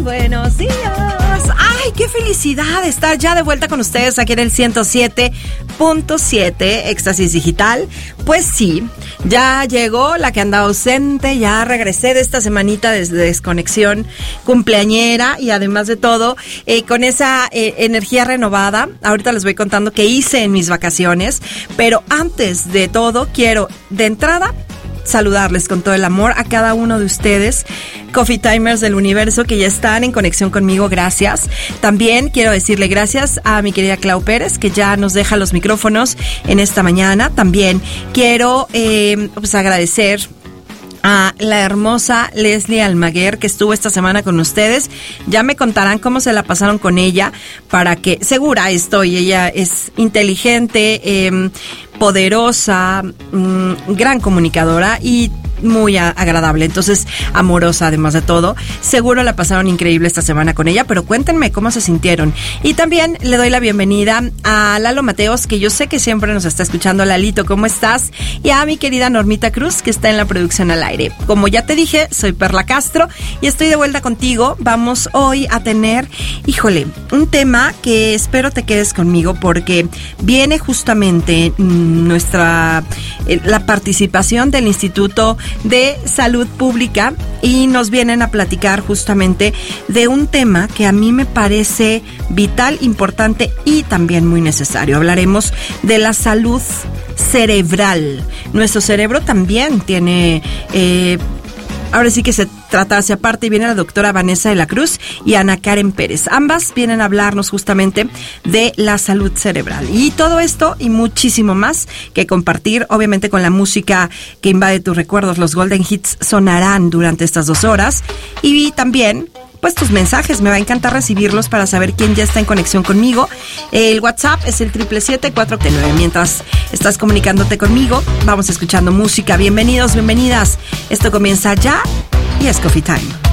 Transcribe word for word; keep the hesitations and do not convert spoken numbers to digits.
buenos días. Ay, qué felicidad estar ya de vuelta con ustedes aquí en el ciento siete punto siete Éxtasis Digital. Pues sí, ya llegó la que andaba ausente, ya regresé de esta semanita de desconexión cumpleañera y además de todo, eh, con esa eh, energía renovada. Ahorita les voy contando qué hice en mis vacaciones, pero antes de todo quiero de entrada saludarles con todo el amor a cada uno de ustedes, Coffee Timers del universo, que ya están en conexión conmigo, gracias. También quiero decirle gracias a mi querida Clau Pérez, que ya nos deja los micrófonos en esta mañana. También quiero eh, pues agradecer a la hermosa Leslie Almaguer, que estuvo esta semana con ustedes. Ya me contarán cómo se la pasaron con ella, para que, segura estoy, ella es inteligente, eh, poderosa, mmm, gran comunicadora y muy a- agradable, entonces amorosa además de todo. Seguro la pasaron increíble esta semana con ella, pero cuéntenme cómo se sintieron. Y también le doy la bienvenida a Lalo Mateos, que yo sé que siempre nos está escuchando. Lalito, ¿cómo estás? Y a mi querida Normita Cruz, que está en la producción al aire. Como ya te dije, soy Perla Castro y estoy de vuelta contigo. Vamos hoy a tener, híjole, un tema que espero te quedes conmigo, porque viene justamente mmm, nuestra eh, la participación del Instituto de Salud Pública y nos vienen a platicar justamente de un tema que a mí me parece vital, importante y también muy necesario. Hablaremos de la salud cerebral. Nuestro cerebro también tiene... Eh, Ahora sí que se trata hacia aparte, y viene la doctora Vanessa de la Cruz y Ana Karen Pérez. Ambas vienen a hablarnos justamente de la salud cerebral. Y todo esto y muchísimo más que compartir, obviamente con la música que invade tus recuerdos. Los Golden Hits sonarán durante estas dos horas. Y también, pues tus mensajes, me va a encantar recibirlos para saber quién ya está en conexión conmigo. El WhatsApp es el siete siete siete, cuatro nueve. Mientras estás comunicándote conmigo, vamos escuchando música. Bienvenidos, bienvenidas. Esto comienza ya y es Coffee Time.